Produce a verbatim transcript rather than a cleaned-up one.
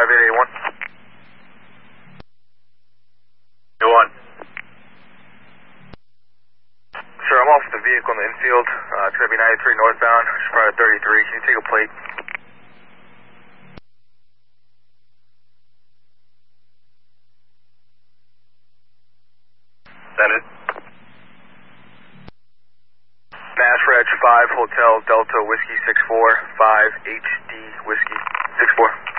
five eight eight one. one. Sir, I'm off the vehicle in the infield. Uh, it's going to be ninety-three northbound. Just prior to thirty-three. Can you take a plate? That it? Nash Reg five Hotel Delta Whiskey six four five H D Whiskey six four.